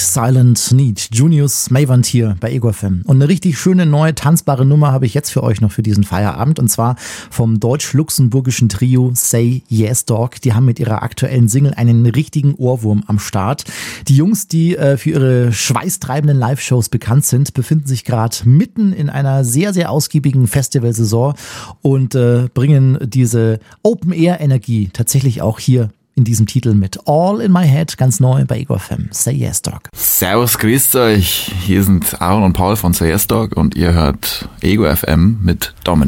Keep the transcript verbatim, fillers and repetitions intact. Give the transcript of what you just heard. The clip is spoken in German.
Silent Need. Junius Mavant hier bei Ego F M. Und eine richtig schöne neue tanzbare Nummer habe ich jetzt für euch noch für diesen Feierabend. Und zwar vom deutsch-luxemburgischen Trio Say Yes Dog. Die haben mit ihrer aktuellen Single einen richtigen Ohrwurm am Start. Die Jungs, die äh, für ihre schweißtreibenden Live-Shows bekannt sind, befinden sich gerade mitten in einer sehr, sehr ausgiebigen Festivalsaison und äh, bringen diese Open-Air-Energie tatsächlich auch hier in diesem Titel mit All in My Head, ganz neu bei Ego F M. Say Yes Dog. Servus, grüßt euch. Hier sind Aaron und Paul von Say Yes Dog und ihr hört Ego F M mit Dominik.